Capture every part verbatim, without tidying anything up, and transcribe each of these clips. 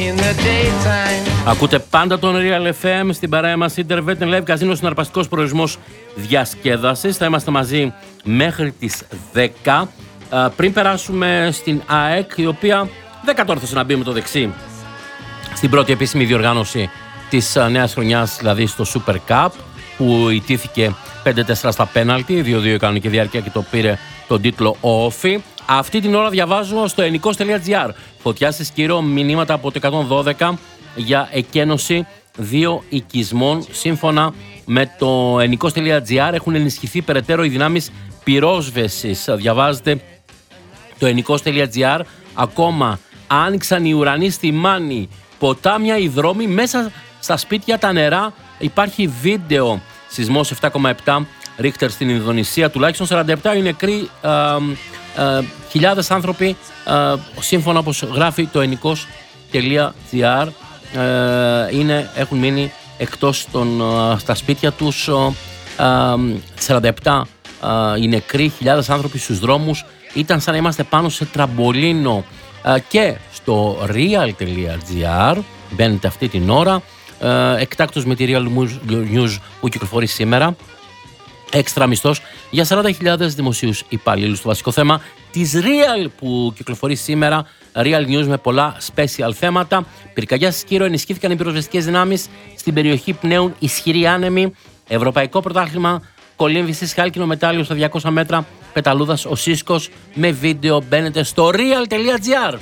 Ακούτε πάντα τον Real εφ εμ στην παρέα μας Intervet Live Casino, συναρπαστικός προορισμός διασκέδασης. Θα είμαστε μαζί μέχρι τις δέκα. Πριν περάσουμε στην ΑΕΚ, η οποία δεν κατόρθωσε να μπει με το δεξί στην πρώτη επίσημη διοργάνωση της νέας χρονιάς, δηλαδή στο Super Cup, που ιτήθηκε πέντε τέσσερα στα πέναλτι, δύο δύο η κανονική διάρκεια και το πήρε τον τίτλο ο Όφη. Αυτή την ώρα διαβάζω στο ενικός τελεία τζι άρ. Φωτιά στη Σκύρο, μηνύματα από το εκατόν δώδεκα για εκένωση δύο οικισμών. Σύμφωνα με το ενικός τελεία τζι άρ έχουν ενισχυθεί περαιτέρω οι δυνάμεις πυρόσβεσης. Διαβάζετε το ενικός τελεία τζι άρ. Ακόμα άνοιξαν οι ουρανοί στη Μάνη, ποτάμια, οι δρόμοι, μέσα στα σπίτια τα νερά. Υπάρχει βίντεο. Σεισμός επτά κόμμα επτά Ρίχτερ στην Ινδονησία. Τουλάχιστον σαράντα επτά οι νεκροί, ε, ε, χιλιάδες άνθρωποι, ε, σύμφωνα όπως γράφει το ενικός τελεία τζι άρ, ε, είναι, έχουν μείνει εκτός των, ε, στα σπίτια τους. Ε, σαράντα επτά ε, οι νεκροί, χιλιάδες άνθρωποι στους δρόμους. Ήταν σαν να είμαστε πάνω σε τραμπολίνο. Ε, και στο real τελεία τζι άρ μπαίνετε αυτή την ώρα. Ε, εκτάκτως με τη Real News που κυκλοφορεί σήμερα. Έξτρα μισθός για σαράντα χιλιάδες δημοσίους υπαλλήλους. Το βασικό θέμα της Real που κυκλοφορεί σήμερα. Real News με πολλά special θέματα. Πυρκαγιά στη Σκύρο, ενισχύθηκαν οι πυροσβεστικές δυνάμεις. Στην περιοχή πνέουν ισχυροί άνεμοι. Ευρωπαϊκό πρωτάθλημα κολύμβησης, χάλκινο μετάλλιο στα διακόσια μέτρα. Πεταλούδας ο Σίσκος με βίντεο. Μπαίνετε στο real τελεία τζι άρ.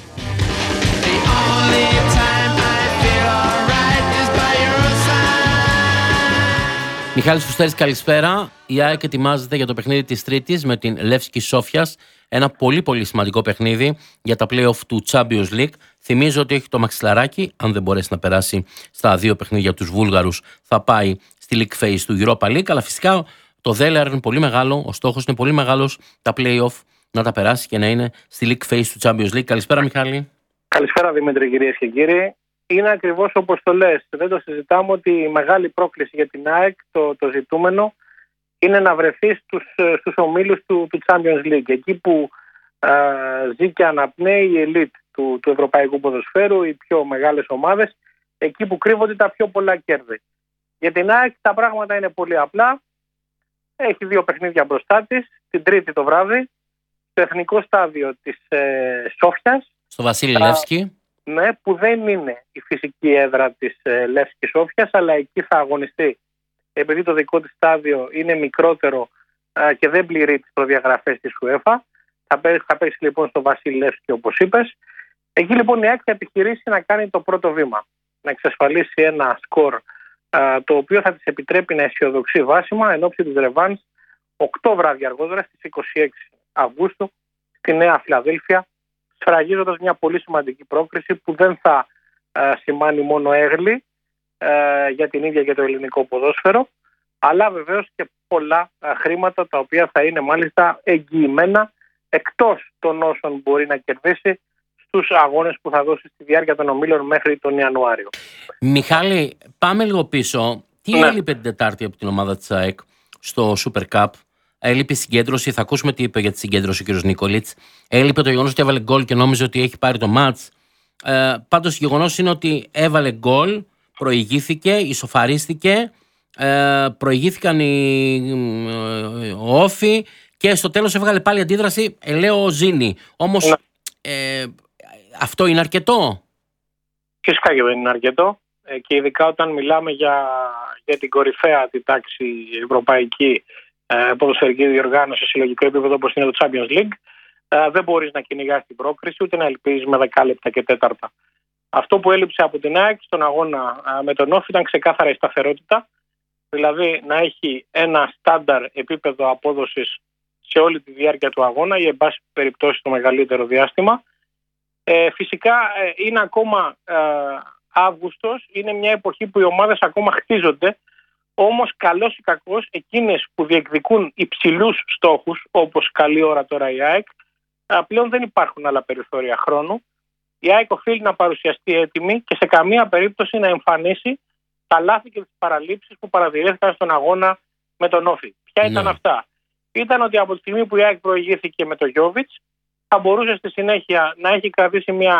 Μιχάλης Φουστέρης, καλησπέρα. Η ΑΕΚ ετοιμάζεται για το παιχνίδι της Τρίτης με την Λεύσκη Σόφιας. Ένα πολύ πολύ σημαντικό παιχνίδι για τα play-off του Champions League. Θυμίζω ότι έχει το μαξιλαράκι. Αν δεν μπορέσει να περάσει στα δύο παιχνίδια τους Βούλγαρους, θα πάει στη League Phase του Europa League. Αλλά φυσικά το δέλεαρ είναι πολύ μεγάλο. Ο στόχος είναι πολύ μεγάλος, τα play-off να τα περάσει και να είναι στη League Phase του Champions League. Καλησπέρα, Μιχάλη. Καλησπέρα, Δημήτρη, κυρίες και κύριοι. Είναι ακριβώς όπως το λες. Δεν το συζητάμε ότι η μεγάλη πρόκληση για την ΑΕΚ, το, το ζητούμενο, είναι να βρεθεί στους, στους ομίλους του, του Champions League. Εκεί που α, ζει και αναπνέει η ελίτ του, του ευρωπαϊκού ποδοσφαίρου, οι πιο μεγάλες ομάδες, εκεί που κρύβονται τα πιο πολλά κέρδη. Για την ΑΕΚ τα πράγματα είναι πολύ απλά. Έχει δύο παιχνίδια μπροστά της, την Τρίτη το βράδυ, στο εθνικό στάδιο της ε, Σόφιας. Στο Βασίλη Λεύσκη. Ναι, που δεν είναι η φυσική έδρα της ε, Λεύσκης Σόφιας, αλλά εκεί θα αγωνιστεί. Επειδή το δικό της στάδιο είναι μικρότερο ε, και δεν πληρεί τις προδιαγραφές της UEFA, θα, θα παίξει λοιπόν στο Βασίλη Λεύσκη, όπως είπες. Εκεί λοιπόν η ΑΕΚ θα επιχειρήσει να κάνει το πρώτο βήμα, να εξασφαλίσει ένα σκορ ε, το οποίο θα της επιτρέπει να αισιοδοξεί βάσιμα εν ώψη της ρεβάνς οκτώ βράδια αργότερα στις είκοσι έξι Αυγούστου στη Νέα Φιλαδέλφια, σφραγίζοντας μια πολύ σημαντική πρόκριση που δεν θα ε, σημάνει μόνο έγκλη ε, για την ίδια και το ελληνικό ποδόσφαιρο, αλλά βεβαίως και πολλά ε, χρήματα τα οποία θα είναι μάλιστα εγγυημένα εκτός των όσων μπορεί να κερδίσει στους αγώνες που θα δώσει στη διάρκεια των ομίλων μέχρι τον Ιανουάριο. Μιχάλη, πάμε λίγο πίσω. Τι ναι. έλειπε την Τετάρτη από την ομάδα της ΑΕΚ στο Super Cup? Έλειπε η συγκέντρωση, θα ακούσουμε τι είπε για τη συγκέντρωση ο κ. Νίκολιτς. Έλειπε το γεγονός ότι έβαλε γκολ και νόμιζε ότι έχει πάρει το μάτς. Ε, πάντως, το γεγονός είναι ότι έβαλε γκολ, προηγήθηκε, ισοφαρίστηκε, ε, προηγήθηκαν οι ε, Όφοι και στο τέλος έβγαλε πάλι αντίδραση, ε, λέω Ζήνη. Όμως, ε, αυτό είναι αρκετό? Φυσικά και δεν είναι αρκετό. Ε, και ειδικά όταν μιλάμε για, για την κορυφαία τη τάξη ευρωπαϊκή ποδοσφαιρική διοργάνωση σε συλλογικό επίπεδο όπως είναι το Champions League, δεν μπορείς να κυνηγάς την πρόκριση ούτε να ελπίζεις με δεκάλεπτα και τέταρτα. Αυτό που έλειψε από την ΑΕΚ στον αγώνα με τον Όφη ήταν ξεκάθαρα η σταθερότητα, δηλαδή να έχει ένα στάνταρ επίπεδο απόδοσης σε όλη τη διάρκεια του αγώνα ή εν πάση περιπτώσει το μεγαλύτερο διάστημα. Ε, φυσικά ε, είναι ακόμα ε, Αύγουστος, είναι μια εποχή που οι ομάδες ακόμα χτίζονται. Όμως, καλώς ή κακώς, εκείνες που διεκδικούν υψηλούς στόχους, όπως καλή ώρα τώρα η ΑΕΚ, πλέον δεν υπάρχουν άλλα περιθώρια χρόνου. Η ΑΕΚ οφείλει να παρουσιαστεί έτοιμη και σε καμία περίπτωση να εμφανίσει τα λάθη και τις παραλήψεις που παρατηρήθηκαν στον αγώνα με τον Όφη. Ποια ήταν ναι. αυτά? Ήταν ότι από τη στιγμή που η ΑΕΚ προηγήθηκε με τον Γιόβιτς, θα μπορούσε στη συνέχεια να έχει κρατήσει μια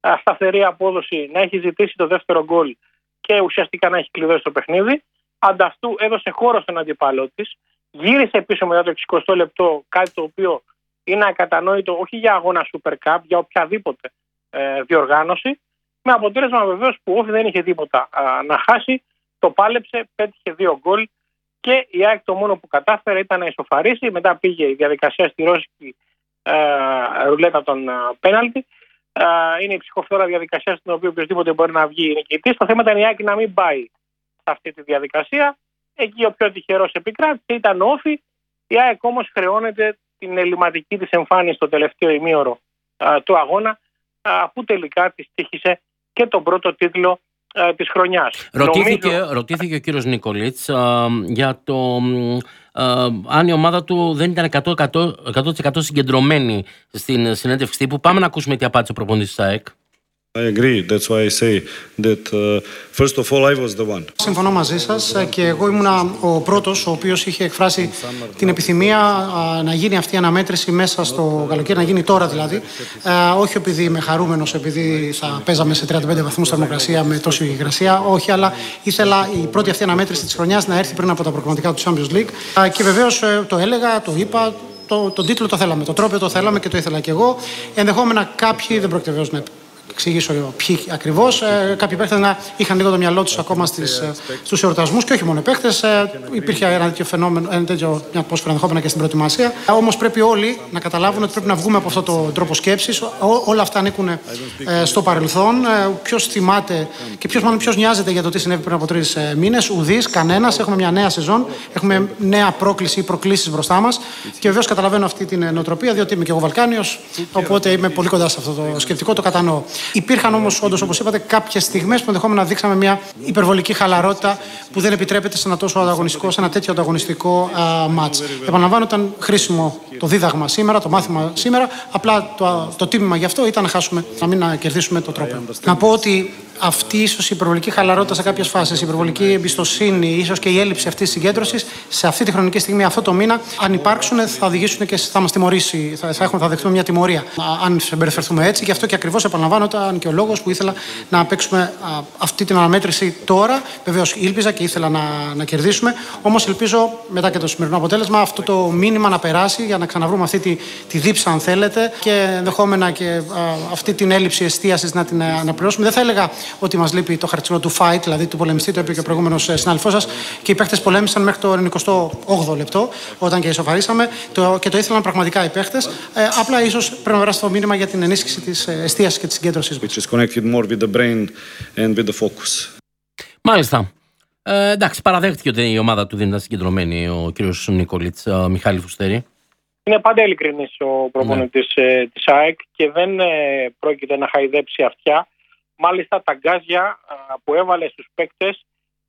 σταθερή απόδοση, να έχει ζητήσει το δεύτερο γκολ και ουσιαστικά να έχει κλειδώσει το παιχνίδι. Ανταυτού έδωσε χώρο στον αντίπαλό της, γύρισε πίσω μετά το εξηκοστό λεπτό, κάτι το οποίο είναι ακατανόητο όχι για αγώνα Super Cup, για οποιαδήποτε ε, διοργάνωση. Με αποτέλεσμα βεβαίως που όχι δεν είχε τίποτα α, να χάσει, το πάλεψε, πέτυχε δύο γκολ και η ΑΕΚ το μόνο που κατάφερε ήταν να ισοφαρίσει. Μετά πήγε η διαδικασία στη ρώσικη ε, ρουλέτα των πέναλτι. Ε, είναι η ψυχοφθόρα διαδικασία στην οποία οποιοδήποτε μπορεί να βγει νικητής. Το θέμα ήταν η ΑΕΚ να μην πάει σε αυτή τη διαδικασία. Εκεί ο πιο τυχερός επικράτησε ήταν ο Όφη. Η ΑΕΚ όμως χρεώνεται την ελληματική της εμφάνιση στο τελευταίο ημίωρο ε, του αγώνα, ε, που τελικά της τύχησε και τον πρώτο τίτλο ε, της χρονιάς. Ρωτήθηκε, Νομίζω... ρωτήθηκε ο κύριος Νίκολιτς ε, για το ε, αν η ομάδα του δεν ήταν εκατό τοις εκατό συγκεντρωμένη στην συνέντευξη τύπου. Πάμε να ακούσουμε τι απάντησε ο προπονητής της ΑΕΚ. I agree. That's why I say that uh, first of all I was the one. Συμφωνώ μαζί σας και εγώ ήμουνα ο πρώτος ο οποίος είχε εκφράσει την επιθυμία α, να γίνει αυτή η αναμέτρηση μέσα στο καλοκαίρι, να γίνει τώρα δηλαδή. Α, όχι επειδή είμαι χαρούμενος, επειδή θα παίζαμε σε τριάντα πέντε βαθμούς θερμοκρασία με τόση υγρασία, όχι, αλλά ήθελα η πρώτη αυτή αναμέτρηση της χρονιάς να έρθει πριν από τα προκριματικά του Champions League. Α, και βεβαίως το έλεγα, το είπα. Το, τον τίτλο το θέλαμε, το τρόπαιο το θέλαμε και το ήθελα κι εγώ. Ενδεχόμενα κάποιοι, δεν πρόκειται βεβαίως να εξηγήσω ποιοι ακριβώς. Ε, κάποιοι παίχτες να είχαν λίγο το μυαλό τους ακόμα στις, στους εορτασμούς και όχι μόνο οι παίχτες. Ε, υπήρχε ένα τέτοιο φαινόμενο, ένα τέτοιο ενδεχόμενα και στην προετοιμασία. Ε, όμως πρέπει όλοι να καταλάβουν ότι πρέπει να βγούμε από αυτόν τον τρόπο σκέψης. Ό, όλα αυτά ανήκουν ε, στο παρελθόν. Ε, ποιος θυμάται και ποιος μάλλον ποιος νοιάζεται για το τι συνέβη πριν από τρεις ε, μήνες. Ουδής, κανένας. Έχουμε μια νέα σεζόν. Έχουμε νέα πρόκληση ή προκλήσεις μπροστά μας. Και βεβαίως καταλαβαίνω αυτή την νοοτροπία, διότι είμαι και εγώ Βαλκάνιος. Οπότε είμαι πολύ κοντά σε αυτό το σκεπτικό, το κατανοώ. Υπήρχαν όμως όντως, όπως είπατε, κάποιες στιγμές που ενδεχόμενα δείξαμε μια υπερβολική χαλαρότητα που δεν επιτρέπεται σε ένα τόσο ανταγωνιστικό, σε ένα τέτοιο ανταγωνιστικό μάτς. Επαναλαμβάνω, ήταν χρήσιμο το δίδαγμα σήμερα, το μάθημα σήμερα. Απλά το, το τίμημα γι' αυτό ήταν να χάσουμε, να μην να κερδίσουμε το τρόπο. Να πω ότι αυτή ίσως η υπερβολική χαλαρότητα σε κάποιες φάσεις, η υπερβολική εμπιστοσύνη, ίσως και η έλλειψη αυτής της συγκέντρωσης, σε αυτή τη χρονική στιγμή, αυτό το μήνα, αν υπάρξουν, θα οδηγήσουν και θα μας τιμωρήσει, θα, θα, έχουμε, θα δεχτούμε μια τιμωρία. Αν συμπεριφερθούμε έτσι, γι' αυτό και ακριβώς επαναλαμβάνω, ήταν και ο λόγος που ήθελα να παίξουμε α, αυτή την αναμέτρηση τώρα. Βεβαίως ήλπιζα και ήθελα να, να κερδίσουμε. Όμως ελπίζω μετά και το σημερινό αποτέλεσμα αυτό το μήνυμα να περάσει για να ξαναβρούμε αυτή τη, τη δίψα, αν θέλετε, και ενδεχόμενα και α, αυτή την έλλειψη εστίασης να την αναπληρώσουμε. Δεν θα έλεγα ότι μας λείπει το χαρακτηριστικό του fight, δηλαδή του πολεμιστή, το είπε και ο προηγούμενος συνάδελφός σας, και οι παίχτες πολέμησαν μέχρι το ενενηκοστό όγδοο λεπτό, όταν και ισοφαρίσαμε, το, και το ήθελαν πραγματικά οι παίχτες. Ε, απλά ίσως πρέπει να περάσει το μήνυμα για την ενίσχυση της εστίασης και της συγκέντρωσης. Which is connected more with the brain and with the focus. Μάλιστα. Ε, εντάξει, παραδέχτηκε ότι η ομάδα του δεν ήταν συγκεντρωμένη ο κύριος Νίκολιτς. ε, Μιχάλη Φουστέρη. Είναι πάντα ειλικρινής ο προπονητής ναι. της ΑΕΚ και δεν ε, πρόκειται να χαϊδέψει αυτιά. Μάλιστα τα γκάζια που έβαλε στους παίκτες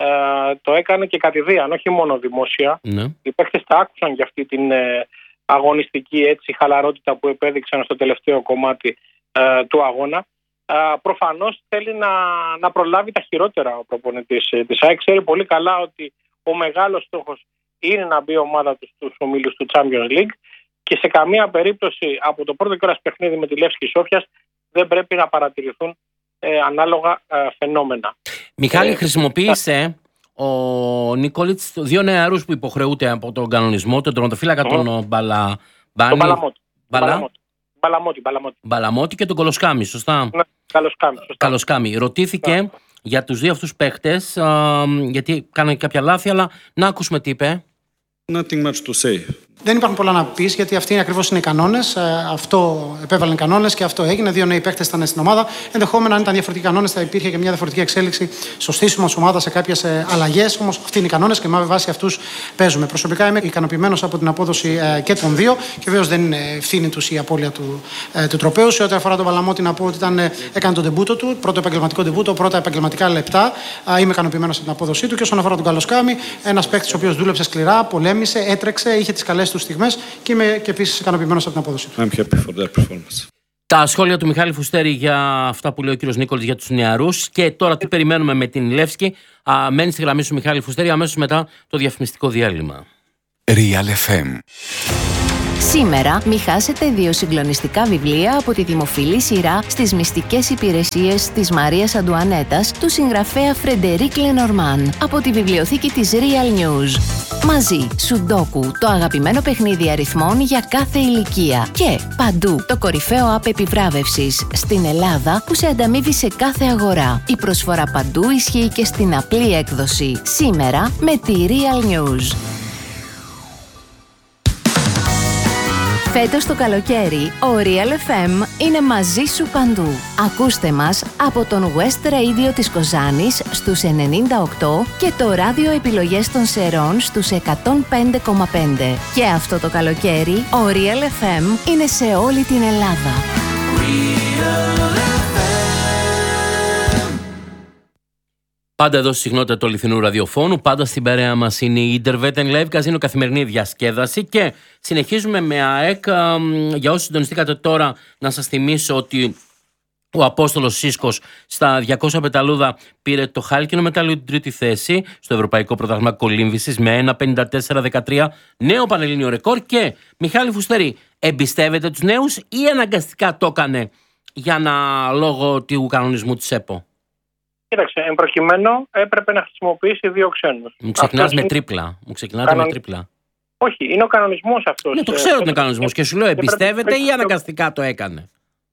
το έκανε και κατηδίαν, όχι μόνο δημόσια. Ναι. Οι παίκτες τα άκουσαν για αυτή την αγωνιστική έτσι, χαλαρότητα που επέδειξαν στο τελευταίο κομμάτι του αγώνα. Προφανώς θέλει να, να προλάβει τα χειρότερα ο προπονητής της ΑΕΚ. Ξέρει πολύ καλά ότι ο μεγάλος στόχος είναι να μπει η ομάδα του στους ομίλους του Champions League και σε καμία περίπτωση από το πρώτο κιόλας παιχνίδι με τη Λεύσκη Σόφιας δεν πρέπει να παρατηρηθούν Ε, ανάλογα ε, φαινόμενα. Μιχάλη, ε, χρησιμοποίησε ε, ο Νίκολιτς δύο νεαρούς που υποχρεούται από τον κανονισμό, τον τερματοφύλακα, mm. τον Μπαλα... Τον Μπαλαμότη. Μπαλα... Μπαλαμότη, Μπαλαμότη. Μπαλαμότη και τον Κολοσκάμι, σωστά. Ναι, Καλοσκάμι, σωστά. Καλοσκάμι. Ρωτήθηκε yeah. για τους δύο αυτούς παίχτες, ε, γιατί κάνανε κάποια λάθη, αλλά να ακούσουμε τι είπε. Nothing much to say. Δεν υπάρχουν πολλά να πεις, γιατί αυτοί ακριβώς είναι οι κανόνες. Αυτό επέβαλαν κανόνες και αυτό έγινε. Δύο νέοι παίκτες ήταν στην ομάδα. Ενδεχόμενα, αν ήταν διαφορετικοί κανόνες, θα υπήρχε και μια διαφορετική εξέλιξη στο στήσιμο της ομάδας σε κάποιες αλλαγές. Όμως αυτοί είναι οι κανόνες και με βάση αυτούς παίζουμε. Προσωπικά είμαι ικανοποιημένος από την απόδοση και των δύο. Και βέβαιως δεν είναι ευθύνη τους η απώλεια του, του τροπαίου. Σε ό,τι αφορά τον Παλαμότη, να πω ότι ήταν, έκανε τον ντεμπούτο του, πρώτο επαγγελματικό ντεμπούτο, πρώτα επαγγελματικά λεπτά. Είμαι ικανοποιημένος από την απόδοσή του. Και όσον αφορά τον Καλοσκάμι, ένας παίκτης ο οποίος δούλεψε σκληρά, πολέμησε, έτρεξε, είχε τις καλές του στιγμές και είμαι και επίσης ικανοποιημένος από την απόδοση του. I'm happy for that performance. Τα σχόλια του Μιχάλη Φουστέρη για αυτά που λέει ο κύριος Νίκολιτς για τους νεαρούς. Και τώρα τι περιμένουμε με την Λεύσκη. Α, μένει στη γραμμή σου Μιχάλη Φουστέρη αμέσως μετά το διαφημιστικό διάλειμμα. Real εφ εμ Σήμερα μη χάσετε δύο συγκλονιστικά βιβλία από τη δημοφιλή σειρά «Στις μυστικές υπηρεσίες της Μαρίας Αντουανέτας» του συγγραφέα Φρεντερίκ Λενορμάν από τη βιβλιοθήκη της Real News. Μαζί, Σουντόκου, το αγαπημένο παιχνίδι αριθμών για κάθε ηλικία. Και Παντού, το κορυφαίο app επιβράβευσης στην Ελλάδα που σε ανταμείβει σε κάθε αγορά. Η προσφορά Παντού ισχύει και στην απλή έκδοση. Σήμερα με τη Real News. Φέτος το καλοκαίρι, ο Real εφ εμ είναι μαζί σου παντού. Ακούστε μας από τον West Radio της Κοζάνης στους ενενήντα οκτώ και το ράδιο επιλογές των Σερών στους εκατόν πέντε κόμμα πέντε. Και αυτό το καλοκαίρι, ο Real εφ εμ είναι σε όλη την Ελλάδα. Πάντα εδώ στη συχνότητα του αληθινού ραδιοφώνου, πάντα στην παρέα μας είναι η Interveten Live Casino, καθημερινή διασκέδαση, και συνεχίζουμε με ΑΕΚ. Για όσους συντονιστήκατε τώρα, να σας θυμίσω ότι ο Απόστολος Σίσκος στα διακόσια πεταλούδα πήρε το χάλκινο μετάλλιο την τρίτη θέση στο Ευρωπαϊκό Πρωτάθλημα Κολύμβησης με ένα πενήντα τέσσερα δεκατρία, νέο πανελλήνιο ρεκόρ. Και Μιχάλη Φουστερή, εμπιστεύεται τους νέους ή αναγκαστικά το έκανε για να λόγω του κανονισμού της ΕΠΟ? Κοίταξε, εν προκειμένου έπρεπε να χρησιμοποιήσει δύο ξένους. Μου ξεκινάς με είναι... τρίπλα. Μου ξεκινάτε Κανον... με τρίπλα. Όχι, είναι ο κανονισμός αυτός. Ναι, το ξέρω ότι είναι κανονισμός και σου λέω εμπιστεύεται πρέπει... ή αναγκαστικά το έκανε?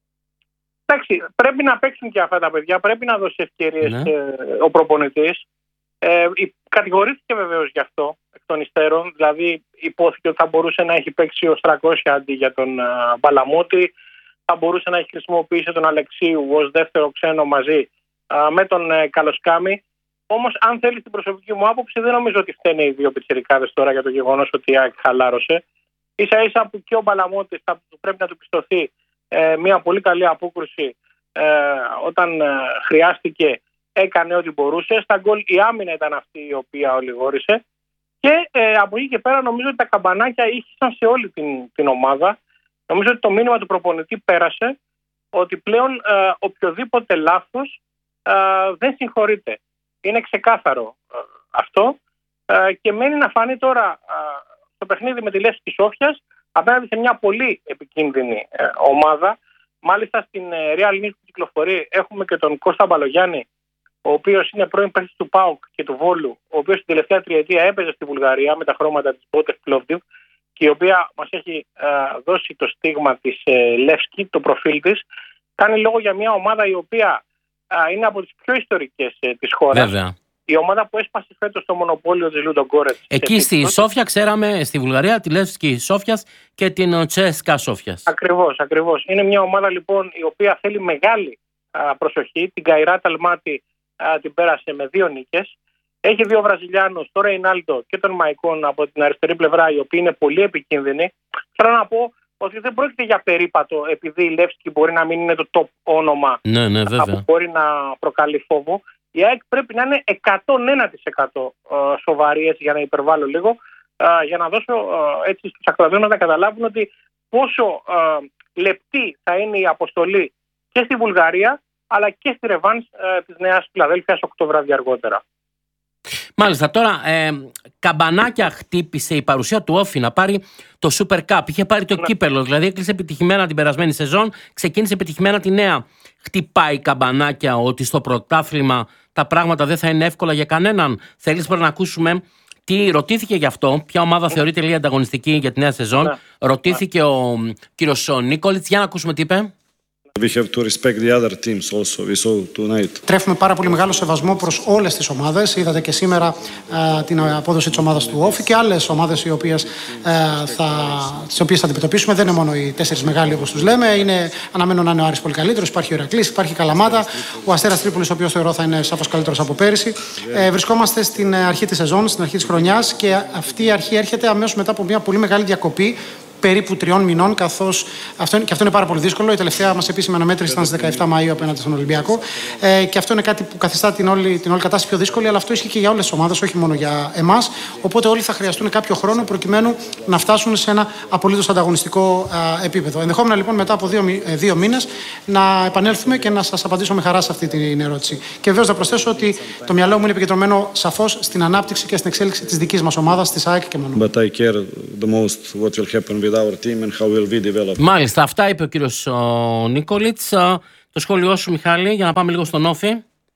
Εντάξει, πρέπει να παίξουν και αυτά τα παιδιά, πρέπει να δώσει ευκαιρίες ναι. ε, ο προπονητής. Ε, κατηγορήθηκε βεβαίως γι' αυτό εκ των υστέρων, δηλαδή υπόθηκε ότι θα μπορούσε να έχει παίξει ο τριακόσια αντί για τον uh, Μπαλαμούτη, θα μπορούσε να έχει χρησιμοποιήσει τον Αλεξίου ως δεύτερο ξένο μαζί με τον ε, Καλοσκάμη. Όμως, αν θέλει την προσωπική μου άποψη, δεν νομίζω ότι φταίνε οι δύο πιτσιρικάδες τώρα για το γεγονός ότι η ΑΕΚ χαλάρωσε. Ίσα ίσα που και ο Μπαλαμώτης θα πρέπει να του πιστωθεί ε, μια πολύ καλή απόκρουση ε, όταν ε, χρειάστηκε, έκανε ό,τι μπορούσε. Στα γκολ η άμυνα ήταν αυτή η οποία ολιγόρησε. Και ε, από εκεί και πέρα νομίζω ότι τα καμπανάκια ήχησαν σε όλη την, την ομάδα. Νομίζω ότι το μήνυμα του προπονητή πέρασε ότι πλέον ε, οποιοδήποτε λάθος Uh, δεν συγχωρείται. Είναι ξεκάθαρο uh, αυτό uh, και μένει να φανεί τώρα uh, το παιχνίδι με τη Λεύσκη Σόφιας απέναντι σε μια πολύ επικίνδυνη uh, ομάδα. Μάλιστα στην uh, Real News που κυκλοφορεί έχουμε και τον Κώστα Μπαλογιάννη, ο οποίος είναι πρώην παίκτης του ΠΑΟΚ και του Βόλου, ο οποίος την τελευταία τριετία έπαιζε στη Βουλγαρία με τα χρώματα της Μπότεφ Πλόβδιβ και η οποία μας έχει uh, δώσει το στίγμα της uh, Λεύσκη, το προφίλ της. Κάνει λόγο για μια ομάδα η οποία είναι από τις πιο ιστορικές ε, της χώρας. Βέβαια. Η ομάδα που έσπασε φέτος το μονοπόλιο της Λουντογκόρετς. Εκεί στη Σόφια, ξέραμε, στη Βουλγαρία, τη Λεύσκη Σόφιας και την Τσέσκα Σόφιας. Ακριβώς, ακριβώς. Είναι μια ομάδα λοιπόν η οποία θέλει μεγάλη α, προσοχή. Την Καϊράτ Αλμάτι α, την πέρασε με δύο νίκες. Έχει δύο Βραζιλιάνους, τον Ρεϊνάλντο και τον Μαϊκόν από την αριστερή πλευρά, οι οποίοι είναι πολύ επικίνδυνοι. Θέλω να πω ότι δεν πρόκειται για περίπατο, επειδή η Λεύσκη μπορεί να μην είναι το top όνομα, ναι, ναι, που μπορεί να προκαλεί φόβο. Η ΑΕΚ πρέπει να είναι εκατόν ένα τοις εκατό σοβαρή, έτσι, για να υπερβάλλω λίγο, για να δώσω έτσι στους ακροατές να καταλάβουν ότι πόσο λεπτή θα είναι η αποστολή και στη Βουλγαρία, αλλά και στη ρεβάνς της Νέας Φιλαδέλφειας οκτώ βράδυ αργότερα. Μάλιστα, τώρα ε, καμπανάκια χτύπησε η παρουσία του Όφη να πάρει το Super Cup. Είχε πάρει το ναι. κύπελο, δηλαδή έκλεισε επιτυχημένα την περασμένη σεζόν, ξεκίνησε επιτυχημένα τη νέα. Χτυπάει καμπανάκια ότι στο πρωτάθλημα τα πράγματα δεν θα είναι εύκολα για κανέναν? Θέλεις πρώτα να ακούσουμε τι ρωτήθηκε γι' αυτό, ποια ομάδα ναι. θεωρείται λίγη ανταγωνιστική για τη νέα σεζόν? Ναι. Ρωτήθηκε ναι. ο κύριος Νίκολιτς, για να ακούσουμε τι είπε. We have to respect the other teams also. We saw tonight. Τρέφουμε πάρα πολύ μεγάλο σεβασμό προς όλες τις ομάδες. Είδατε και σήμερα ε, την απόδοση της ομάδας του Όφη και άλλες ομάδες οι οποίες, ε, θα, τις οποίες θα αντιμετωπίσουμε. Δεν είναι μόνο οι τέσσερις μεγάλοι όπως τους λέμε. Είναι, αναμένω να είναι ο Άρης πολύ καλύτερος. Υπάρχει ο Ηρακλής, υπάρχει η Καλαμάτα. Ο Αστέρας Τρίπολης, ο οποίος θεωρώ θα είναι σαφώς καλύτερος από πέρυσι. Ε, βρισκόμαστε στην αρχή της σεζόν, στην αρχή της χρονιάς και αυτή η αρχή έρχεται αμέσως μετά από μια πολύ μεγάλη διακοπή περίπου τριών μηνών, καθώς αυτό είναι, και αυτό είναι πάρα πολύ δύσκολο. Η τελευταία μας επίσημη αναμέτρηση ήταν στις δεκαεπτά Μαΐου απέναντι στον Ολυμπιακό. Ε, και αυτό είναι κάτι που καθιστά την όλη, την όλη κατάσταση πιο δύσκολη, αλλά αυτό ισχύει και για όλες τις ομάδες, όχι μόνο για εμάς. Οπότε όλοι θα χρειαστούν κάποιο χρόνο προκειμένου να φτάσουν σε ένα απολύτως ανταγωνιστικό α, επίπεδο. Ενδεχόμενα λοιπόν μετά από δύο, ε, δύο μήνες να επανέλθουμε και να σας απαντήσω με χαρά σε αυτή την ερώτηση. Και βεβαίως να προσθέσω ότι το μυαλό μου είναι επικεντρωμένο σαφώς στην ανάπτυξη και στην εξέλιξη της δικής μας ομάδας, της ΑΕΚ και μόνο. But I care the most what will happen with with our team and how will we develop. Μάλιστα, αυτά είπε ο κύριος Νίκολιτς. Το σχόλιο σου, Μιχάλη, για να πάμε λίγο στον Όφη.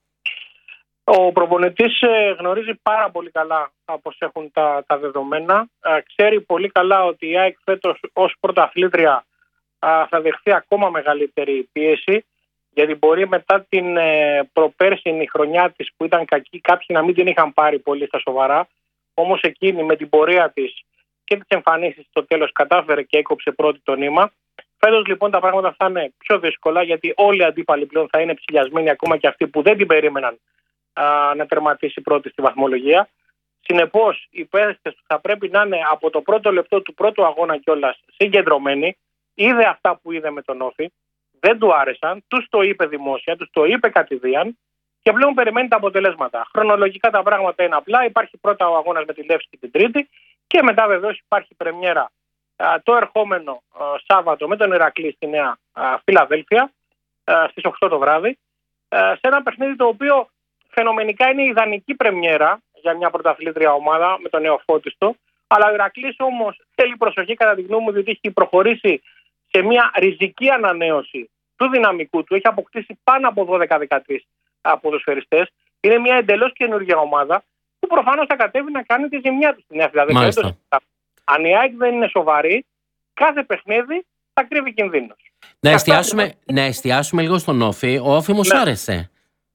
Ο προπονητής γνωρίζει πάρα πολύ καλά πώς έχουν τα, τα δεδομένα. Ξέρει πολύ καλά ότι η ΑΕΚ φέτος ως πρωταθλήτρια θα δεχθεί ακόμα μεγαλύτερη πίεση, γιατί μπορεί μετά την προπέρσινη χρονιά της που ήταν κακή κάποιοι να μην την είχαν πάρει πολύ στα σοβαρά, όμως εκείνη με την πορεία της και τις εμφανίσεις στο τέλος κατάφερε και έκοψε πρώτη το νήμα. Φέτος λοιπόν τα πράγματα θα είναι πιο δύσκολα, γιατί όλοι οι αντίπαλοι πλέον θα είναι ψηλιασμένοι, ακόμα και αυτοί που δεν την περίμεναν α, να τερματίσει πρώτη στη βαθμολογία. Συνεπώς οι παίκτες θα πρέπει να είναι από το πρώτο λεπτό του πρώτου αγώνα κιόλας συγκεντρωμένοι. Είδε αυτά που είδε με τον Όφη, δεν του άρεσαν, τους το είπε δημόσια, τους το είπε κατηδίαν και πλέον περιμένει τα αποτελέσματα. Χρονολογικά τα πράγματα είναι απλά. Υπάρχει πρώτα ο αγώνας με τη Λεύσκη την Τρίτη και μετά βεβαίως υπάρχει πρεμιέρα α, το ερχόμενο α, Σάββατο με τον Ηρακλή στη Νέα α, Φιλαδέλφια α, στις οκτώ το βράδυ, α, σε ένα παιχνίδι το οποίο φαινομενικά είναι ιδανική πρεμιέρα για μια πρωταθλήτρια ομάδα με τον νεοφώτιστο. Αλλά ο Ηρακλής όμως θέλει προσοχή κατά τη γνώμη μου, διότι έχει προχωρήσει σε μια ριζική ανανέωση του δυναμικού του. Έχει αποκτήσει πάνω από δώδεκα δεκατρείς ποδοσφαιριστές. Είναι μια εντελώς καινούργια ομάδα που προφανώς θα κατέβει να κάνει τη ζημιά του στην Νέα Φιλαδέλφια. Αν η ΑΕΚ δεν είναι σοβαρή, κάθε παιχνίδι θα κρύβει κινδύνους. Να εστιάσουμε, να εστιάσουμε λίγο στον Όφη. Ο Όφη μου σου άρεσε.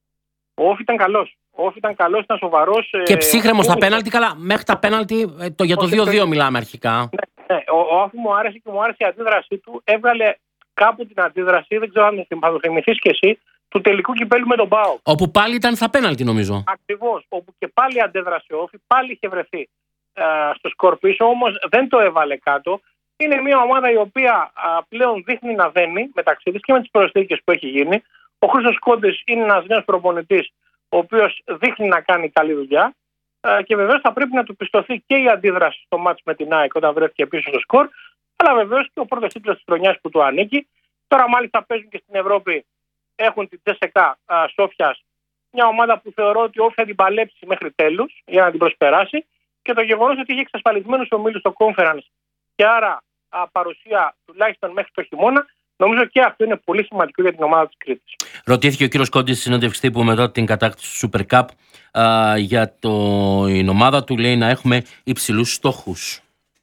Ο Όφη ήταν καλός. Ο Όφη ήταν καλός, ήταν σοβαρός. Και ψύχρεμος στα πέναλτι. Καλά, μέχρι τα πέναλτι το, για το δύο δύο μιλάμε αρχικά. Ναι, ναι. Ο, ο Όφη μου άρεσε και μου άρεσε η αντίδρασή του. Έβγαλε κάπου την αντίδραση, δεν ξέρω αν θα το θυμηθείς κι εσύ, του τελικού κυπέλου με τον ΠΑΟΚ. Όπου πάλι ήταν στα πέναλτι, νομίζω. Ακριβώς. Όπου και πάλι αντέδρασε ο Όφη, πάλι είχε βρεθεί ε, στο σκορ πίσω, όμως δεν το έβαλε κάτω. Είναι μια ομάδα η οποία α, πλέον δείχνει να δένει μεταξύ της και με τις προσθήκες που έχει γίνει. Ο Χρήστος Κόντης είναι ένας νέος προπονητής, ο οποίος δείχνει να κάνει καλή δουλειά ε, και βεβαίως θα πρέπει να του πιστωθεί και η αντίδραση στο μάτς με την ΑΕΚ όταν βρέθηκε πίσω στο σκορ, αλλά βεβαίως και ο πρώτος τίτλος της χρονιάς που του ανήκει. Τώρα μάλιστα παίζουν και στην Ευρώπη, έχουν την Τσέσσεκα Σόφιας, μια ομάδα που θεωρώ ότι όφη θα την παλέψει μέχρι τέλους για να την προσπεράσει, και το γεγονός ότι έχει εξασφαλισμένους ομίλους στο Conference και άρα α, παρουσία τουλάχιστον μέχρι το χειμώνα, νομίζω και αυτό είναι πολύ σημαντικό για την ομάδα της Κρήτης. Ρωτήθηκε ο κύριος Κόντης στη συνέντευξη τύπου μετά την κατάκτηση του Super Cup α, για το, η ομάδα του, λέει, να έχουμε υψηλούς στόχους.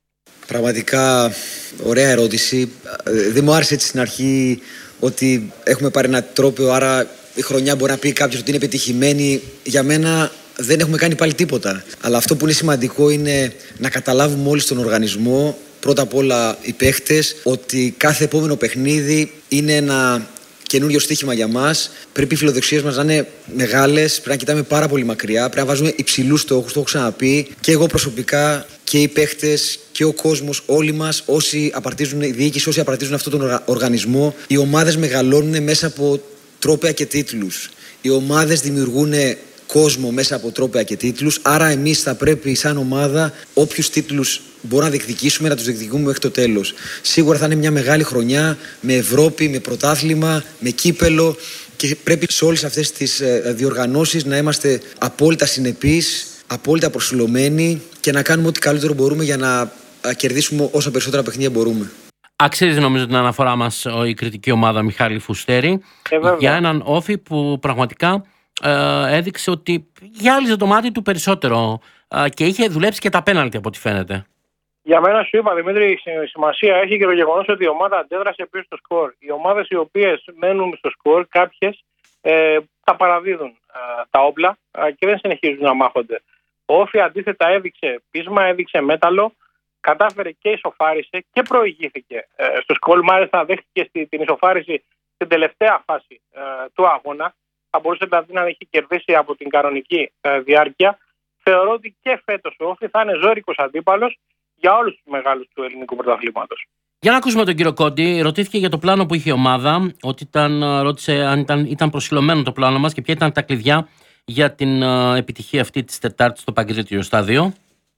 Πραγματικά ωραία ερώτηση. Δεν μου άρεσε έτσι στην αρχή ότι έχουμε πάρει ένα τρόπαιο, άρα η χρονιά μπορεί να πει κάποιος ότι είναι πετυχημένη. Για μένα δεν έχουμε κάνει πάλι τίποτα. Αλλά αυτό που είναι σημαντικό είναι να καταλάβουμε όλοι στον οργανισμό, πρώτα απ' όλα οι παίχτες, ότι κάθε επόμενο παιχνίδι είναι ένα καινούριο στοίχημα για μας. Πρέπει οι φιλοδοξίες μας να είναι μεγάλες, πρέπει να κοιτάμε πάρα πολύ μακριά, πρέπει να βάζουμε υψηλούς στόχους, το έχω ξαναπεί. Και εγώ προσωπικά και οι παίχτες και ο κόσμος, όλοι μας, όσοι απαρτίζουν, η διοίκηση, όσοι απαρτίζουν αυτόν τον οργανισμό, οι ομάδες μεγαλώνουν μέσα από τρόπαια και τίτλους. Οι ομάδες δημιουργούν κόσμο μέσα από τρόπαια και τίτλους. Άρα, εμείς θα πρέπει, σαν ομάδα, όποιους τίτλους μπορούμε να διεκδικήσουμε, να τους διεκδικούμε μέχρι το τέλος. Σίγουρα θα είναι μια μεγάλη χρονιά με Ευρώπη, με πρωτάθλημα, με κύπελο, και πρέπει σε όλες αυτές τις διοργανώσεις να είμαστε απόλυτα συνεπείς, απόλυτα προσιλωμένοι και να κάνουμε ό,τι καλύτερο μπορούμε για να κερδίσουμε όσο περισσότερα παιχνίδια μπορούμε. Αξίζει νομίζω την αναφορά μας η κριτική ομάδα Μιχάλη Φουστέρη ε, για έναν Όφη που πραγματικά ε, έδειξε ότι γυάλιζε το μάτι του περισσότερο ε, και είχε δουλέψει και τα πέναλτι από ό,τι φαίνεται. Για μένα, σου είπα, Δημήτρη, σημασία έχει και το γεγονός ότι η ομάδα αντέδρασε πίσω στο σκορ. Οι ομάδες οι οποίες μένουν στο σκορ, κάποιες ε, τα παραδίδουν ε, τα όπλα ε, και δεν συνεχίζουν να μάχονται. Ο Όφη αντίθετα έδειξε πείσμα, έδειξε μέταλλο, κατάφερε και ισοφάρισε και προηγήθηκε ε, στο σκορ. Μάλιστα δέχτηκε στη, την ισοφάριση στην τελευταία φάση ε, του αγώνα. Θα μπορούσε δηλαδή να έχει κερδίσει από την κανονική ε, διάρκεια. Θεωρώ ότι και φέτος ο Όφη θα είναι ζώρικος αντίπαλος για όλους τους μεγάλους του ελληνικού πρωταθλήματος. Για να ακούσουμε τον κύριο Κόντι. Ρωτήθηκε για το πλάνο που είχε η ομάδα, ότι ήταν, ρώτησε αν ήταν, ήταν προσιλωμένο το πλάνο μας και ποια ήταν τα κλειδιά για την uh, επιτυχία αυτή της Τετάρτης στο Παγκρίτιο Στάδιο.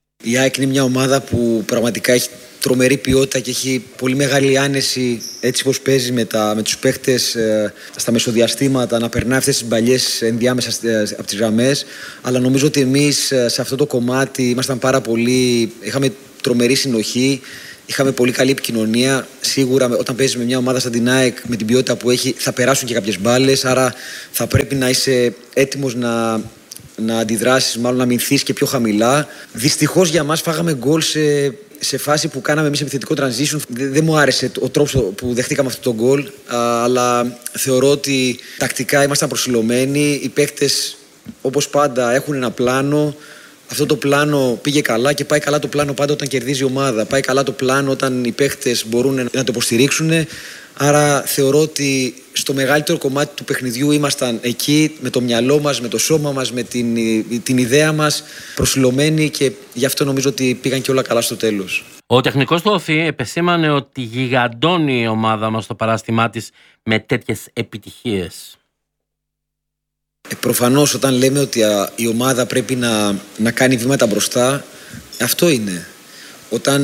Η ΑΕΚ είναι μια ομάδα που πραγματικά έχει τρομερή ποιότητα και έχει πολύ μεγάλη άνεση, έτσι πως παίζει με, τα, με τους παίχτες ε, στα μεσοδιαστήματα, να περνάει αυτές τις μπαλιές ενδιάμεσα ε, από τις γραμμές. Αλλά νομίζω ότι εμείς ε, σε αυτό το κομμάτι ήμασταν πάρα πολύ, είχαμε τρομερή συνοχή. Είχαμε πολύ καλή επικοινωνία. Σίγουρα όταν παίζεις με μια ομάδα σαν την ΑΕΚ, με την ποιότητα που έχει, θα περάσουν και κάποιες μπάλες. Άρα θα πρέπει να είσαι έτοιμος να, να αντιδράσεις, μάλλον να μηνθείς και πιο χαμηλά. Δυστυχώς για μας φάγαμε γκολ σε, σε φάση που κάναμε εμείς επιθετικό transition. Δεν, δεν μου άρεσε ο τρόπος που δεχτήκαμε αυτό το γκολ. Αλλά θεωρώ ότι τακτικά ήμασταν προσιλωμένοι. Οι παίκτες, όπως πάντα, έχουν ένα πλάνο. Αυτό το πλάνο πήγε καλά και πάει καλά το πλάνο πάντα όταν κερδίζει η ομάδα. Πάει καλά το πλάνο όταν οι παίχτες μπορούν να το υποστηρίξουν. Άρα θεωρώ ότι στο μεγαλύτερο κομμάτι του παιχνιδιού ήμασταν εκεί με το μυαλό μας, με το σώμα μας, με την, την ιδέα μας προσιλωμένοι και γι' αυτό νομίζω ότι πήγαν και όλα καλά στο τέλος. Ο τεχνικός του Όφη επεσήμανε ότι γιγαντώνει η ομάδα μας στο παράστημά της με τέτοιες επιτυχίες. Προφανώς όταν λέμε ότι α, η ομάδα πρέπει να, να κάνει βήματα μπροστά, αυτό είναι. Όταν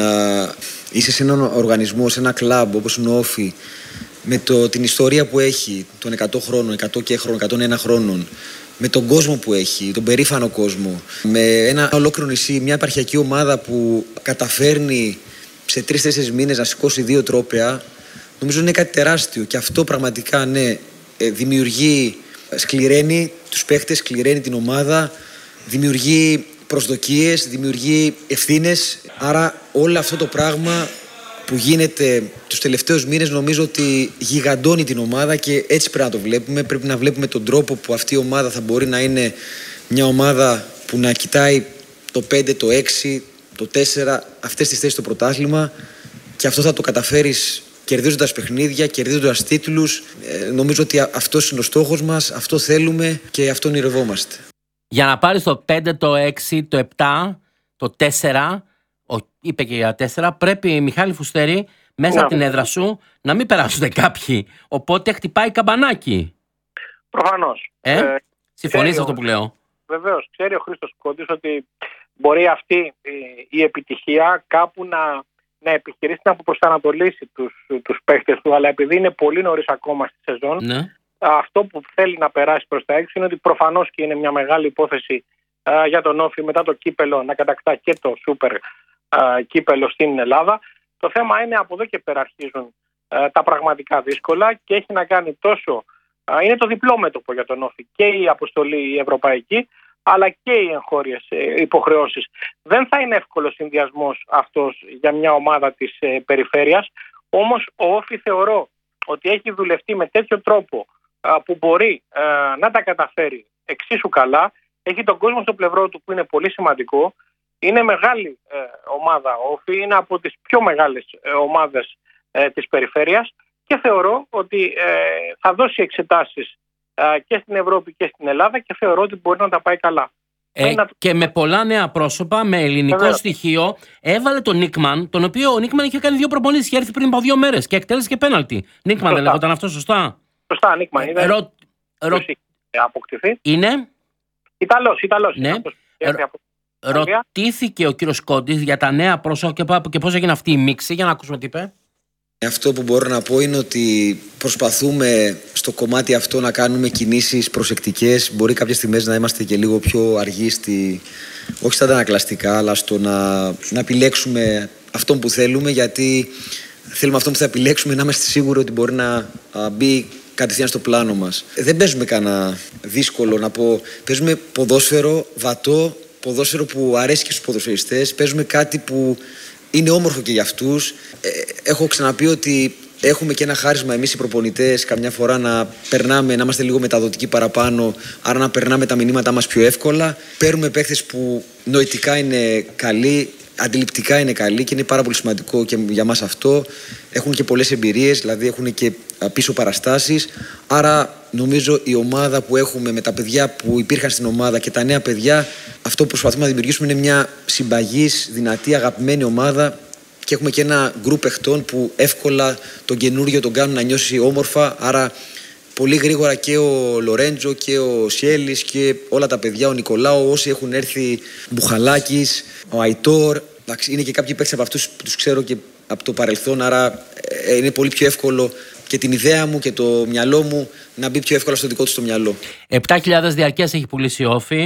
α, είσαι σε έναν οργανισμό, σε ένα κλαμπ όπως είναι ο Όφη, με το, την ιστορία που έχει των εκατό χρόνων, εκατό και χρόνων, εκατόν ένα χρόνων, με τον κόσμο που έχει, τον περήφανο κόσμο, με ένα ολόκληρο νησί, μια επαρχιακή ομάδα που καταφέρνει σε τρεις-τέσσερις μήνες να σηκώσει δύο τρόπαια, νομίζω είναι κάτι τεράστιο και αυτό πραγματικά ναι, δημιουργεί, σκληραίνει τους παίχτες, σκληραίνει την ομάδα, δημιουργεί προσδοκίες, δημιουργεί ευθύνες. Άρα όλο αυτό το πράγμα που γίνεται τους τελευταίους μήνες νομίζω ότι γιγαντώνει την ομάδα και έτσι πρέπει να το βλέπουμε. Πρέπει να βλέπουμε τον τρόπο που αυτή η ομάδα θα μπορεί να είναι μια ομάδα που να κοιτάει το πέντε, το έξι, το τέσσερα, αυτές τις θέσεις στο πρωτάθλημα και αυτό θα το καταφέρεις κερδίζοντας παιχνίδια, κερδίζοντας τίτλους. Ε, νομίζω ότι αυτός είναι ο στόχος μας, αυτό θέλουμε και αυτό ονειρευόμαστε. Για να πάρεις το πέντε, το έξι, το επτά, το τέσσερα, ο, είπε και για τέσσερα, πρέπει, Μιχάλη Φουστέρη, μέσα ναι. από την έδρα σου να μην περάσουν κάποιοι. Οπότε χτυπάει καμπανάκι. Προφανώς. Ε, ε, συμφωνείς αυτό που λέω? Βεβαίως. Ξέρει ο Χρήστος Κόντης ότι μπορεί αυτή η, η επιτυχία κάπου να, να επιχειρήσει να προσανατολίσει τους, τους παίχτες του, αλλά επειδή είναι πολύ νωρίς ακόμα στη σεζόν, ναι. αυτό που θέλει να περάσει προς τα έξω είναι ότι προφανώς και είναι μια μεγάλη υπόθεση α, για τον Όφη μετά το κύπελο να κατακτά και το σούπερ α, κύπελο στην Ελλάδα. Το θέμα είναι από εδώ και πέρα αρχίζουν α, τα πραγματικά δύσκολα και έχει να κάνει τόσο, α, είναι το διπλό μέτωπο για τον Όφη και η αποστολή η ευρωπαϊκή αλλά και οι εγχώριες ε, υποχρεώσεις. Δεν θα είναι εύκολος συνδυασμός αυτός για μια ομάδα της ε, περιφέρειας, όμως ο Όφη θεωρώ ότι έχει δουλευτεί με τέτοιο τρόπο α, που μπορεί α, να τα καταφέρει εξίσου καλά. Έχει τον κόσμο στο πλευρό του που είναι πολύ σημαντικό. Είναι μεγάλη ε, ομάδα Όφη, είναι από τις πιο μεγάλες ε, ομάδες ε, της περιφέρειας και θεωρώ ότι ε, θα δώσει εξετάσεις ε, και στην Ευρώπη και στην Ελλάδα και θεωρώ ότι μπορεί να τα πάει καλά. Ε, να... Και με πολλά νέα πρόσωπα, με ελληνικό Βέβαια. στοιχείο, έβαλε τον Νίκμαν, τον οποίο ο Νίκμαν είχε κάνει δύο προπονήσεις, είχε έρθει πριν από δύο μέρες και εκτέλεσε και πέναλτι. Νίκμαν δεν λέγονταν αυτό σωστά? Σωστά, Νίκμαν. Ε, ρω... Ρω... αποκτηθεί. Είναι? Ιταλός, Ιταλός. Ναι. Ρω... Ρωτήθηκε ο κύριος Κόντης για τα νέα πρόσωπα και πώς έγινε αυτή η μίξη, για να ακούσουμε τι είπε. Αυτό που μπορώ να πω είναι ότι προσπαθούμε στο κομμάτι αυτό να κάνουμε κινήσεις προσεκτικές. Μπορεί κάποιες στιγμές να είμαστε και λίγο πιο αργοί, στη... όχι στα αντανακλαστικά, αλλά στο να, να επιλέξουμε αυτό που θέλουμε, γιατί θέλουμε αυτό που θα επιλέξουμε να είμαστε σίγουροι ότι μπορεί να μπει κατευθείαν στο πλάνο μας. Δεν παίζουμε κανένα δύσκολο να πω. Παίζουμε ποδόσφαιρο βατό, ποδόσφαιρο που αρέσει και στους ποδοσφαιριστές. Παίζουμε κάτι που είναι όμορφο και για αυτούς. Ε, έχω ξαναπεί ότι έχουμε και ένα χάρισμα εμείς οι προπονητές καμιά φορά να περνάμε, να είμαστε λίγο μεταδοτικοί παραπάνω, άρα να περνάμε τα μηνύματά μας πιο εύκολα. Παίρνουμε παίχτες που νοητικά είναι καλοί, αντιληπτικά είναι καλοί και είναι πάρα πολύ σημαντικό και για μας αυτό. Έχουν και πολλές εμπειρίες, δηλαδή έχουν και πίσω παραστάσεις. Άρα νομίζω η ομάδα που έχουμε με τα παιδιά που υπήρχαν στην ομάδα και τα νέα παιδιά, αυτό που προσπαθούμε να δημιουργήσουμε είναι μια συμπαγής, δυνατή, αγαπημένη ομάδα και έχουμε και ένα γκρουπ παιχτών που εύκολα τον καινούριο τον κάνουν να νιώσει όμορφα. Άρα πολύ γρήγορα και ο Λορέντζο και ο Σιέλης και όλα τα παιδιά, ο Νικολάου, όσοι έχουν έρθει, Μπουχαλάκης, ο Αϊτόρ. Είναι και κάποιοι παίκτες από αυτούς που τους ξέρω και από το παρελθόν, άρα είναι πολύ πιο εύκολο και την ιδέα μου και το μυαλό μου να μπει πιο εύκολα στο δικό του το μυαλό. επτά χιλιάδες διαρκές έχει πουλήσει η Όφη.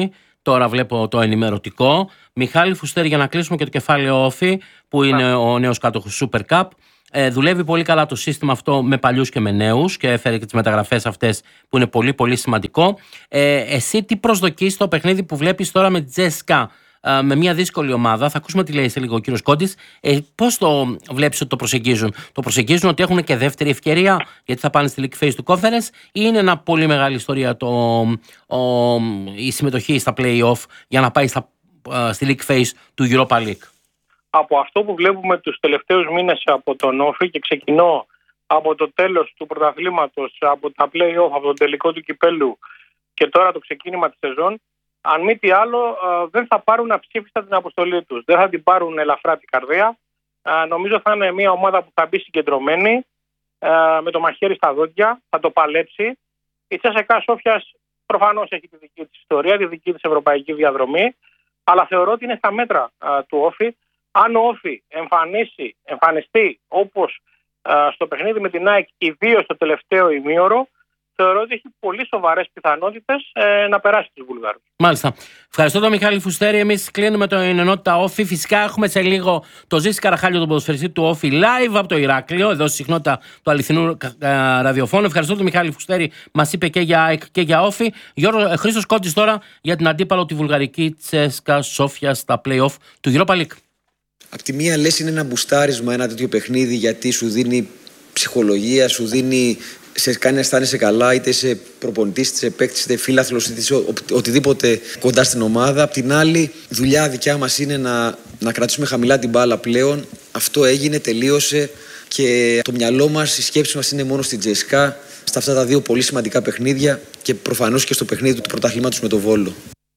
τώρα βλέπω το ενημερωτικό. Μιχάλη Φουστέρη, για να κλείσουμε και το κεφάλαιο όφι, που είναι yeah. ο νέος κάτοχος Super Cup. Ε, δουλεύει πολύ καλά το σύστημα αυτό με παλιούς και με νέους και έφερε και τις μεταγραφές αυτές που είναι πολύ πολύ σημαντικό. Ε, εσύ τι προσδοκείς στο παιχνίδι που βλέπεις τώρα με τη Τζέσικα, ε, με μια δύσκολη ομάδα? Θα ακούσουμε τι λέει σε λίγο ο κύριος Κόντης. Ε, πώς το βλέπεις ότι το προσεγγίζουν? Το προσεγγίζουν ότι έχουν και δεύτερη ευκαιρία γιατί θα πάνε στη League Phase του Conference, ή είναι ένα πολύ μεγάλη ιστορία το, ο, η συμμετοχή στα play-off για να πάει στα, στη League Phase του Europa League? Από αυτό που βλέπουμε τους τελευταίους μήνες από τον όφι, και ξεκινώ από το τέλος του πρωταθλήματος, από τα play-off, από τον τελικό του κυπέλου και τώρα το ξεκίνημα της σεζόν, αν μη τι άλλο δεν θα πάρουν αψήφιστα την αποστολή τους. Δεν θα την πάρουν ελαφρά την καρδία. Νομίζω θα είναι μια ομάδα που θα μπει συγκεντρωμένη, με το μαχαίρι στα δόντια, θα το παλέψει. Η Τσέσσεκα Σόφιας προφανώς έχει τη δική της ιστορία, τη δική της ευρωπαϊκή διαδρομή, αλλά θεωρώ ότι είναι στα μέτρα του όφι. Αν ο όφι εμφανίσει, εμφανιστεί όπως α, στο παιχνίδι με την ΑΕΚ, ιδίως στο τελευταίο ημίωρο, θεωρώ ότι έχει πολύ σοβαρές πιθανότητες ε, να περάσει τους Βουλγάρους. Μάλιστα. Ευχαριστώ τον Μιχάλη Φουστέρη. Εμείς κλείνουμε το ενότητα όφι. Φυσικά έχουμε σε λίγο το Ζήση Καραχάλιο, τον ποδοσφαιριστή του όφι, live από το Ηράκλειο, εδώ στη συχνότητα του αληθινού ραδιοφώνου. Ευχαριστώ τον Μιχάλη Φουστέρη. Μας είπε και για ΑΕΚ και για όφι. Γιώργο, Χρήστος Κόντης τώρα για την αντίπαλο τη βουλγαρική Τσέσσεκα Σόφια στα play-off του Europa League. Απ' τη μία λες είναι ένα μπουστάρισμα ένα τέτοιο παιχνίδι, γιατί σου δίνει ψυχολογία, σου δίνει, σε κάνει να αισθάνεσαι καλά, είτε είσαι προπονητής, είτε είσαι παίκτης, είτε φίλαθλος, είτε είσαι οτιδήποτε κοντά στην ομάδα. Απ' την άλλη, δουλειά δικιά μας είναι να, να κρατήσουμε χαμηλά την μπάλα πλέον. Αυτό έγινε, τελείωσε και το μυαλό μας, η σκέψη μας είναι μόνο στην Τζέσικα, στα αυτά τα δύο πολύ σημαντικά παιχνίδια και προφανώς και στο παιχνίδι του πρωταθλήματος με το Βόλο.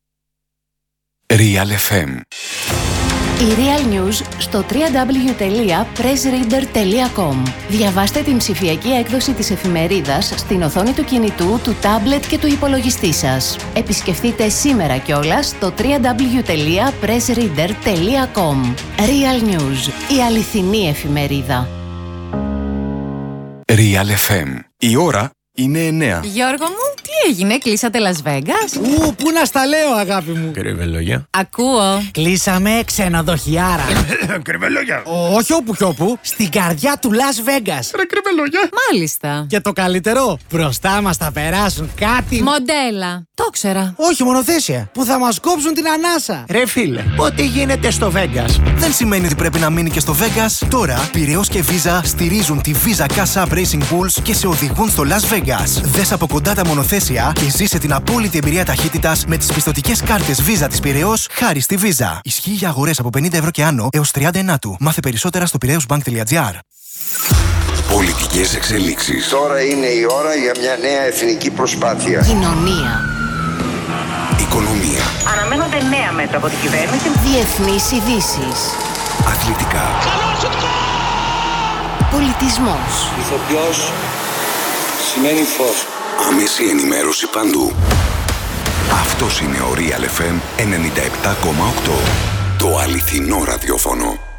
Real εφ εμ. Η Real News στο double-u double-u double-u τελεία press reader τελεία com. Διαβάστε την ψηφιακή έκδοση της εφημερίδας στην οθόνη του κινητού, του τάμπλετ και του υπολογιστή σας. Επισκεφτείτε σήμερα κιόλας το double-u double-u double-u τελεία press reader τελεία com. Real News, η αληθινή εφημερίδα. Real εφ εμ. Η ώρα είναι εννέα. Γιώργο μου, τι έγινε, κλείσατε Las Vegas? Ου, πού να στα λέω, αγάπη μου. Κρυβελόγια. Ακούω. Κλείσαμε ξενοδοχιάρα. Κρυβελόγια. Όχι όπου κι όπου, στην καρδιά του Las Vegas. Ρε κρυβελόγια. Μάλιστα. Και το καλύτερο, μπροστά μας θα περάσουν κάτι Μοντέλα. Το ξέρα. όχι μονοθέσια, που θα μας κόψουν την ανάσα. Ρε φίλε, ό,τι γίνεται στο Vegas Δεν σημαίνει ότι πρέπει να μείνει και στο Vegas. Τώρα, Πειραιώς και Visa στηρίζουν τη Visa Cash App Racing Bulls και σε οδηγούν στο Las Vegas. Δες από κοντά τα μονοθέσια και ζήσε την απόλυτη εμπειρία ταχύτητας με τις πιστωτικές κάρτες Visa της Πειραιώς χάρη στη Visa. Ισχύει για αγορές από πενήντα ευρώ και άνω έως τριάντα ενάτου. Μάθε περισσότερα στο πειραιώσμπανκ τελεία τζι άρ. Πολιτικές εξελίξεις. Τώρα είναι η ώρα για μια νέα εθνική προσπάθεια. Κοινωνία. Οικονομία. Αναμένονται νέα μέτρα από την κυβέρνηση. Διεθνείς ειδήσεις. Αθλητικά. Πολιτισμός. Ηθοποιός σημαίνει φως. Άμεση ενημέρωση παντού. Αυτός είναι ο Real εφ εμ ενενήντα επτά κόμμα οκτώ. Το αληθινό ραδιόφωνο.